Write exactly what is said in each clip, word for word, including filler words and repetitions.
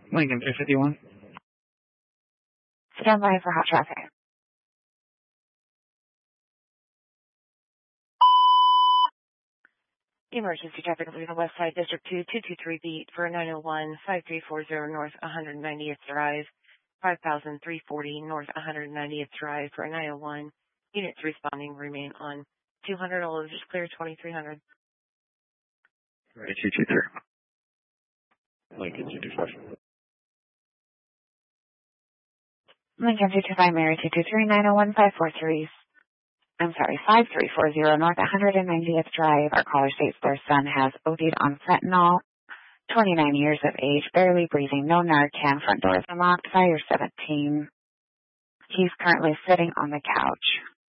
Lincoln three fifty-one. Stand by for hot traffic. Emergency traffic over the West Side District two, two two three beat for nine oh one, five three four zero North one ninetieth Drive, five thousand three forty North one ninetieth Drive for nine oh one. Units responding remain on two hundred, all just clear twenty-three hundred. Right, two two three. Lincoln two two five. Lincoln two two five, Mary two two three, nine oh one, five four three. I'm sorry, five three four zero North one ninetieth Drive. Our caller states their son has OD'd on fentanyl, twenty-nine years of age, barely breathing, no Narcan, front doors unlocked, fire seventeen. He's currently sitting on the couch.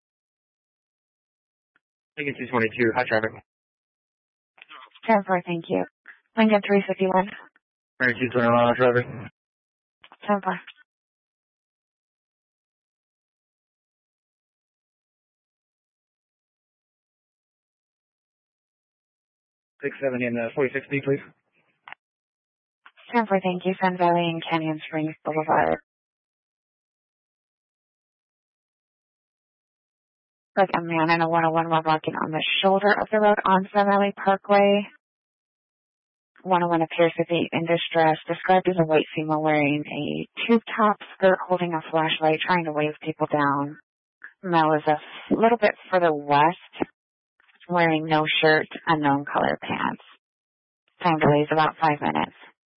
Lincoln two twenty-two, high traffic. ten four, thank you. Lincoln three fifty-one. Mary two twenty-one, high traffic. ten four. six seventy and the forty-six B, please. ten four, thank you. Sun Valley and Canyon Springs Boulevard. Like a man in a one oh one while walking on the shoulder of the road on Sun Valley Parkway. one oh one appears to be in distress, described as a white female wearing a tube top skirt, holding a flashlight, trying to wave people down. Male is a little bit further west, wearing no shirt, unknown color pants. Time delay is about five minutes.